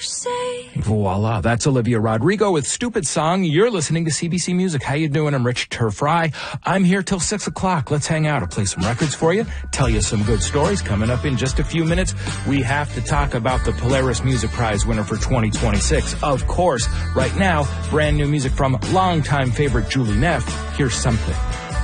say. Voila, that's Olivia Rodrigo with Stupid Song. You're listening to CBC Music. How you doing? I'm Rich Turfry. I'm here till 6 o'clock. Let's hang out. I'll play some records for you, tell you some good stories. Coming up in just a few minutes, we have to talk about the Polaris Music Prize winner for 2026. Of course, right now, brand new music from longtime favorite Julie Neff. Here's something.